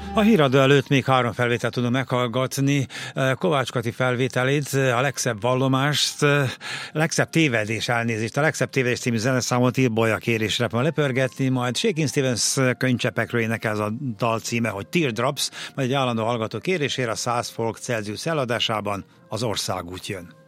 A híradó előtt még 3 felvételt tudom meghallgatni. Kovács Kati felvételét, a legszebb vallomást, a legszebb tévedés című zeneszámot Ibolya kérésre van lepörgetni, majd Shakin' Stevens Könycsepekről énekel ez a dal címe, hogy Teardrops, majd egy állandó hallgató kérésére a 100 folk Celsius eladásában az Országút jön.